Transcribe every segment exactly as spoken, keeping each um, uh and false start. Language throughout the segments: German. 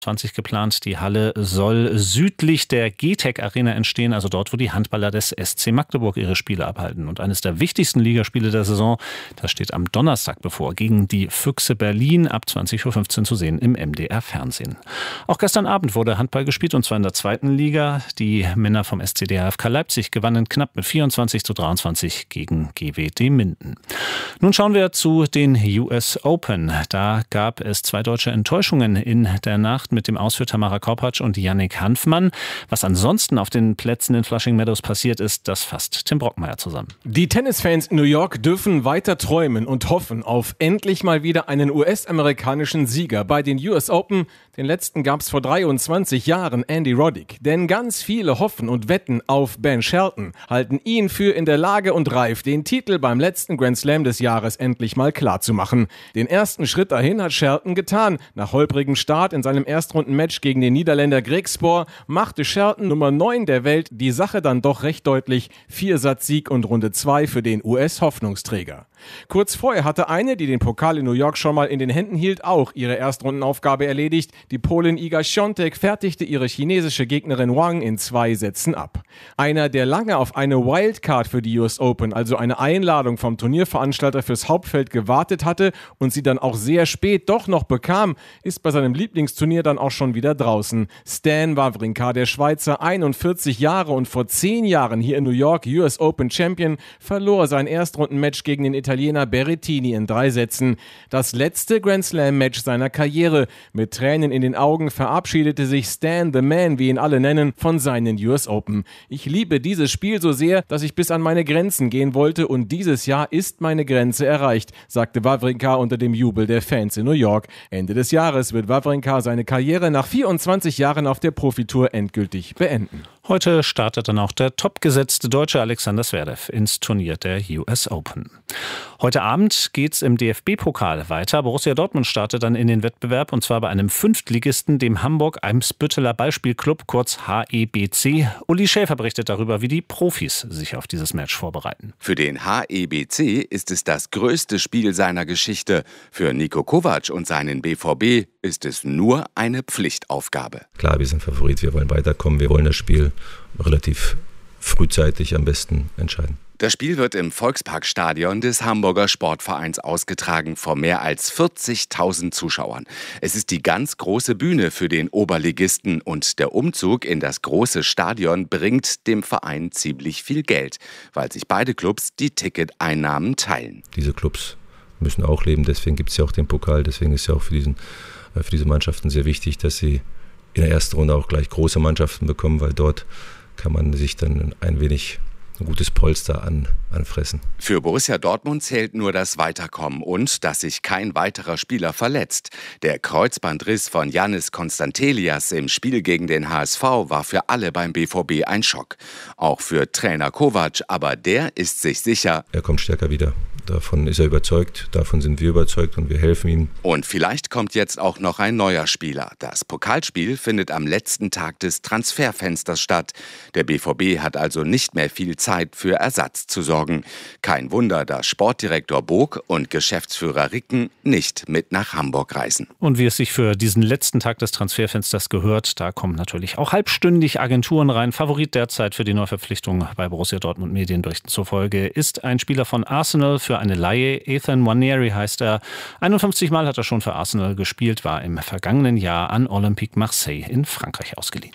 zwanzig geplant. Die Halle soll südlich der G T E C Arena entstehen, also dort, wo die Handballer des S C Magdeburg ihre Spiele abhalten. Und eines der wichtigsten Ligaspiele der Saison, das steht am Donnerstag bevor, gegen die Füchse Berlin, ab zwanzig Uhr fünfzehn zu sehen im M D R Fernsehen. Auch gestern Abend wurde Handball gespielt, und zwar in der zweiten Liga. Die Männer vom S C D H F K Leipzig gewannen knapp mit vierundzwanzig zu dreiundzwanzig gegen G W D Minden. Nun schauen wir zu den U S Open. Da gab es zwei deutsche Enttäuschungen in der Nacht mit dem Aus für Tamara Korpatsch und Yannick Hanfmann. Was ansonsten auf den Plätzen in Flushing Meadows passiert ist, das fasst Tim Brockmeier zusammen. Die Tennisfans in New York dürfen weiter träumen und hoffen auf endlich mal wieder einen U S-amerikanischen Sieger bei den U S Open. Den letzten gab es vor dreiundzwanzig Jahren, Andy Roddick. Denn ganz viele hoffen und wetten auf Ben Shelton, halten ihn für in der Lage und reif, den Titel beim letzten Grand Slam des Jahres endlich mal klar zu machen. Den ersten Schritt dahin hat Shelton getan. Nach holprigem Start in seinem Erstrundenmatch gegen den Niederländer Griekspoor machte Shelton Nummer neun der Welt die Sache dann doch recht deutlich. Viersatz-Sieg und Runde zwei für den U S-Hoffnungsträger. Kurz vorher hatte eine, die den Pokal in New York schon mal in den Händen hielt, auch ihre Erstrundenaufgabe erledigt. Die Polin Iga Świątek fertigte ihre chinesische Gegnerin Wang in zwei Sätzen ab. Einer, der lange auf eine Wildcard für die U S Open, also eine Einladung vom Turnierveranstalter fürs Hauptfeld, gewartet hatte und sie dann auch sehr spät doch noch bekam, ist bei seinem Lieblingsturnier dann auch schon wieder draußen. Stan Wawrinka, der Schweizer, einundvierzig Jahre und vor zehn Jahren hier in New York U S Open Champion, verlor sein Erstrundenmatch gegen den Italiener Berrettini in drei Sätzen. Das letzte Grand Slam Match seiner Karriere. Mit Tränen in den Augen verabschiedete sich Stan the Man, wie ihn alle nennen, von seinen U S Open. Ich liebe dieses Spiel so sehr, dass ich bis an meine Grenzen gehen wollte, und dieses Jahr ist meine Grenze erreicht, sagte Wawrinka unter dem Jubel der Fans in New York. Ende des Jahres wird Wawrinka seine Karriere nach vierundzwanzig Jahren auf der Profitour endgültig beenden. Heute startet dann auch der topgesetzte Deutsche Alexander Zverev ins Turnier der U S Open. Heute Abend geht's im D F B-Pokal weiter. Borussia Dortmund startet dann in den Wettbewerb, und zwar bei einem Fünftligisten, dem Hamburg-Eimsbütteler Ballspielclub, kurz H E B C. Uli Schäfer berichtet darüber, wie die Profis sich auf dieses Match vorbereiten. Für den H E B C ist es das größte Spiel seiner Geschichte. Für Niko Kovac und seinen B V B ist es nur eine Pflichtaufgabe. Klar, wir sind Favorit, wir wollen weiterkommen, wir wollen das Spiel relativ frühzeitig am besten entscheiden. Das Spiel wird im Volksparkstadion des Hamburger Sportvereins ausgetragen vor mehr als vierzigtausend Zuschauern. Es ist die ganz große Bühne für den Oberligisten, und der Umzug in das große Stadion bringt dem Verein ziemlich viel Geld, weil sich beide Clubs die Ticketeinnahmen teilen. Diese Clubs müssen auch leben, deswegen gibt es ja auch den Pokal, deswegen ist ja auch für, diesen, für diese Mannschaften sehr wichtig, dass sie in der ersten Runde auch gleich große Mannschaften bekommen, weil dort kann man sich dann ein wenig ein gutes Polster an, anfressen. Für Borussia Dortmund zählt nur das Weiterkommen und dass sich kein weiterer Spieler verletzt. Der Kreuzbandriss von Yannis Konstantelias im Spiel gegen den H S V war für alle beim B V B ein Schock. Auch für Trainer Kovac, aber der ist sich sicher. Er kommt stärker wieder. Davon ist er überzeugt, davon sind wir überzeugt, und wir helfen ihm. Und vielleicht kommt jetzt auch noch ein neuer Spieler. Das Pokalspiel findet am letzten Tag des Transferfensters statt. Der B V B hat also nicht mehr viel Zeit für Ersatz zu sorgen. Kein Wunder, dass Sportdirektor Bog und Geschäftsführer Ricken nicht mit nach Hamburg reisen. Und wie es sich für diesen letzten Tag des Transferfensters gehört, da kommen natürlich auch halbstündig Agenturen rein. Favorit derzeit für die Neuverpflichtung bei Borussia Dortmund Medienberichten zufolge ist ein Spieler von Arsenal für eine Leihe. Ethan Nwaneri heißt er. einundfünfzig Mal hat er schon für Arsenal gespielt, war im vergangenen Jahr an Olympique Marseille in Frankreich ausgeliehen.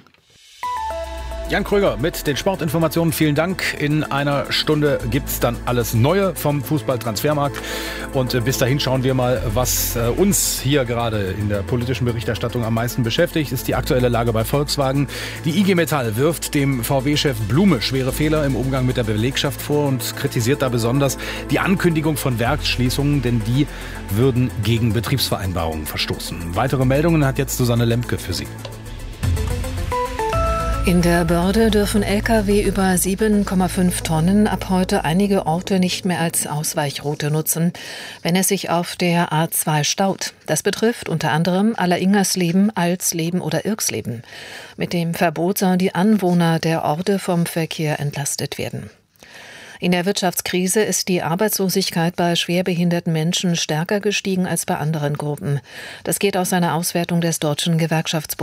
Jan Kröger mit den Sportinformationen. Vielen Dank. In einer Stunde gibt es dann alles Neue vom Fußballtransfermarkt. Und bis dahin schauen wir mal, was uns hier gerade in der politischen Berichterstattung am meisten beschäftigt, ist die aktuelle Lage bei Volkswagen. Die I G Metall wirft dem V W-Chef Blume schwere Fehler im Umgang mit der Belegschaft vor und kritisiert da besonders die Ankündigung von Werksschließungen, denn die würden gegen Betriebsvereinbarungen verstoßen. Weitere Meldungen hat jetzt Susanne Lemke für Sie. In der Börde dürfen L K W über sieben Komma fünf Tonnen ab heute einige Orte nicht mehr als Ausweichroute nutzen, wenn es sich auf der A zwei staut. Das betrifft unter anderem Alleringersleben, Alsleben oder Irksleben. Mit dem Verbot sollen die Anwohner der Orte vom Verkehr entlastet werden. In der Wirtschaftskrise ist die Arbeitslosigkeit bei schwerbehinderten Menschen stärker gestiegen als bei anderen Gruppen. Das geht aus einer Auswertung des Deutschen Gewerkschaftsbundes